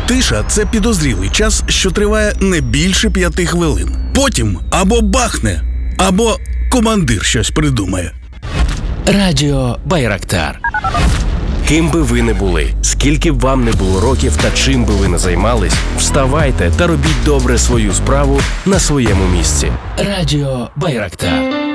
Тиша – це підозрілий час, що триває не більше 5 хвилин. Потім або бахне, або командир щось придумає. Радіо Байрактар. Ким би ви не були, скільки б вам не було років та чим би ви не займались, вставайте та робіть добре свою справу на своєму місці. Радіо Байрактар.